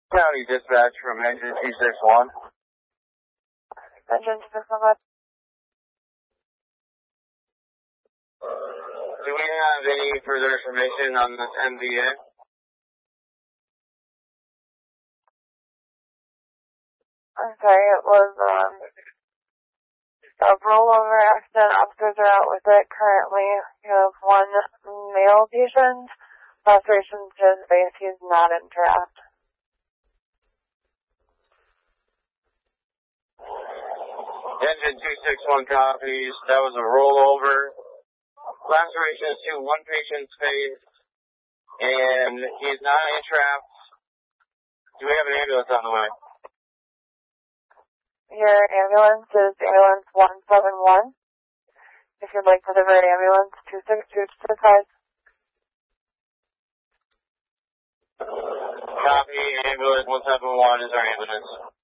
County dispatch from engine 261. Engine 261. Do we have any further information on this MVA? I'm sorry, it was a rollover accident. Officers are out with it currently. You have one male patient. Lacerations to his face. He's not in draft. Engine 261 copies. That was a rollover. Lacerations to one patient's face. And he's not in draft. Do we have an ambulance on the way? Your ambulance is ambulance 171. If you'd like to deliver ambulance 26225. Copy, ambulance 171 is our ambulance.